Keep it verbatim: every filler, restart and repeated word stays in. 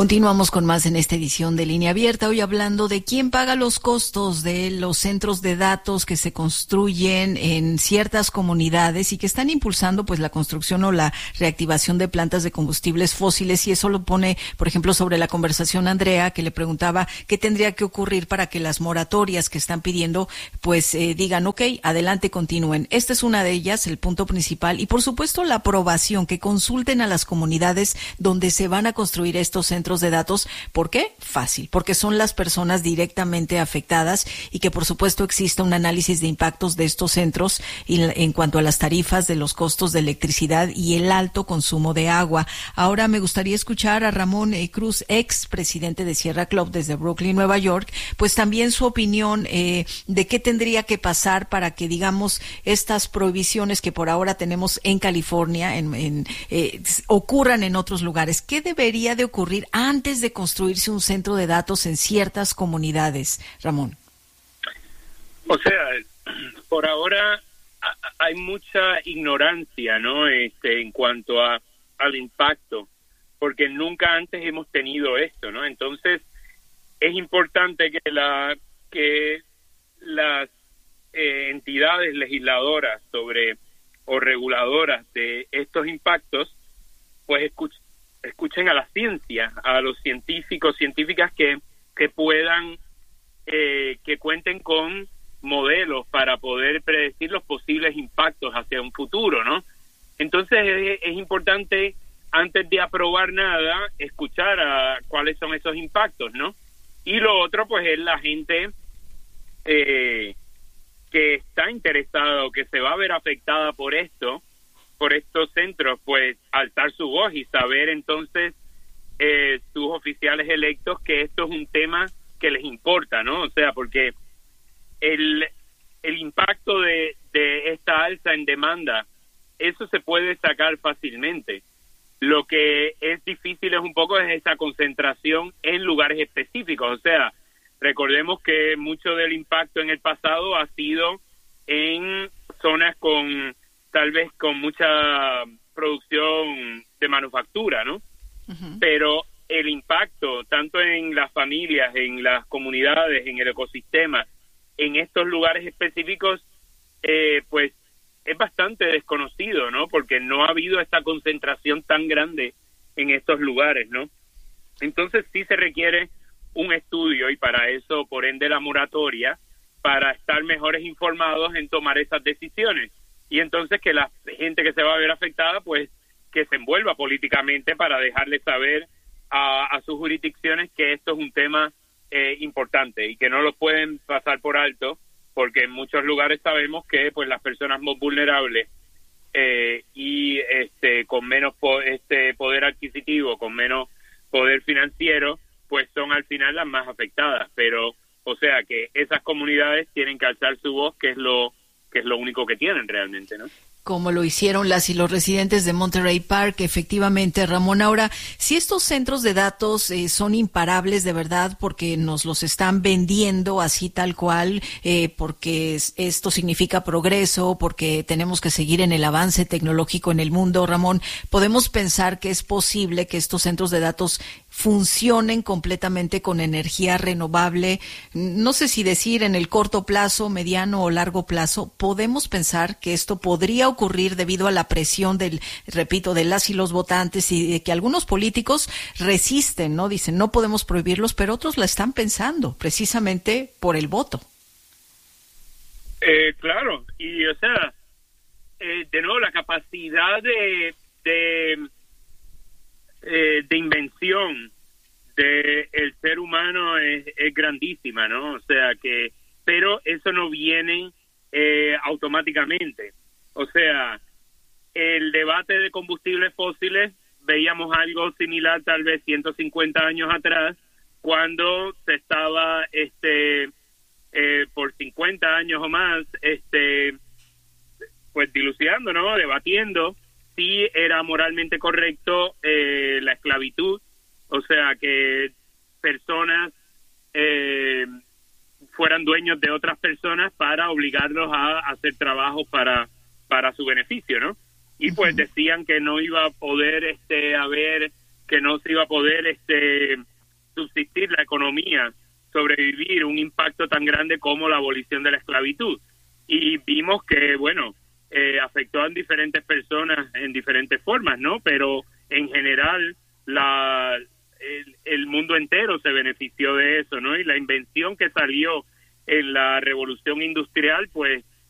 Continuamos con más en esta edición de Línea Abierta, hoy hablando de quién paga los costos de los centros de datos que se construyen en ciertas comunidades y que están impulsando pues la construcción o la reactivación de plantas de combustibles fósiles, y eso lo pone, por ejemplo, sobre la conversación Andrea, que le preguntaba qué tendría que ocurrir para que las moratorias que están pidiendo pues eh, digan, ok, adelante, continúen. Esta es una de ellas, el punto principal, y por supuesto la aprobación, que consulten a las comunidades donde se van a construir estos centros de datos. ¿Por qué? Fácil, porque son las personas directamente afectadas y que por supuesto exista un análisis de impactos de estos centros en cuanto a las tarifas de los costos de electricidad y el alto consumo de agua. Ahora me gustaría escuchar a Ramón eh, Cruz, ex presidente de Sierra Club desde Brooklyn, Nueva York, pues también su opinión eh, de qué tendría que pasar para que, digamos, estas prohibiciones que por ahora tenemos en California en, en, eh, ocurran en otros lugares. ¿Qué debería de ocurrir antes de construirse un centro de datos en ciertas comunidades, Ramón? O sea, por ahora hay mucha ignorancia, ¿no? Este, en cuanto a al impacto, porque nunca antes hemos tenido esto, ¿no? Entonces, es importante que la que las eh, entidades legisladoras sobre o reguladoras de estos impactos, pues escuchen escuchen a la ciencia, a los científicos, científicas que, que puedan, eh, que cuenten con modelos para poder predecir los posibles impactos hacia un futuro, ¿no? Entonces es, es importante, antes de aprobar nada, escuchar a cuáles son esos impactos, ¿no? Y lo otro, pues, es la gente eh, que está interesada o que se va a ver afectada por esto, por estos centros, pues alzar su voz y saber entonces eh, sus oficiales electos que esto es un tema que les importa, ¿no? O sea, porque el, el impacto de, de esta alza en demanda, eso se puede sacar fácilmente. Lo que es difícil es un poco es esa concentración en lugares específicos. O sea, recordemos que mucho del impacto en el pasado ha sido en zonas con tal vez con mucha producción de manufactura, ¿no? Uh-huh. Pero el impacto, tanto en las familias, en las comunidades, en el ecosistema, en estos lugares específicos, eh, pues es bastante desconocido, ¿no? Porque no ha habido esta concentración tan grande en estos lugares, ¿no? Entonces sí se requiere un estudio, y para eso, por ende, la moratoria, para estar mejores informados en tomar esas decisiones. Y entonces que la gente que se va a ver afectada, pues, que se envuelva políticamente para dejarle saber a, a sus jurisdicciones que esto es un tema eh, importante y que no lo pueden pasar por alto, porque en muchos lugares sabemos que, pues, las personas más vulnerables eh, y este con menos po- este poder adquisitivo, con menos poder financiero, pues son al final las más afectadas. Pero, o sea, que esas comunidades tienen que alzar su voz, que es lo que es lo único que tienen realmente, ¿no? Como lo hicieron las y los residentes de Monterey Park, efectivamente, Ramón. Ahora, si estos centros de datos eh, son imparables de verdad porque nos los están vendiendo así tal cual, eh, porque es, esto significa progreso, porque tenemos que seguir en el avance tecnológico en el mundo, Ramón, ¿podemos pensar que es posible que estos centros de datos funcionen completamente con energía renovable? No sé si decir en el corto plazo, mediano o largo plazo. ¿Podemos pensar que esto podría ocurrir debido a la presión del, repito, de las y los votantes, y de que algunos políticos resisten, ¿no? Dicen, no podemos prohibirlos, pero otros la están pensando precisamente por el voto. Eh, claro, y o sea, eh, de nuevo, la capacidad de, de Eh, de invención de el ser humano es, es grandísima, ¿no? O sea que, pero eso no viene eh, automáticamente. O sea, el debate de combustibles fósiles, veíamos algo similar tal vez ciento cincuenta años atrás, cuando se estaba este eh, por cincuenta años o más este pues dilucidando, ¿no? Debatiendo si era moralmente correcto eh, la esclavitud, o sea, que personas eh, fueran dueños de otras personas para obligarlos a hacer trabajo para para su beneficio, ¿no? Y pues decían que no iba a poder este haber que no se iba a poder este subsistir la economía, sobrevivir un impacto tan grande como la abolición de la esclavitud. Y vimos que, bueno, eh, afectó a diferentes personas en diferentes formas, ¿no? Pero en general la el, el mundo entero se benefició de eso, ¿no? Y la invención que salió en la revolución industrial, pues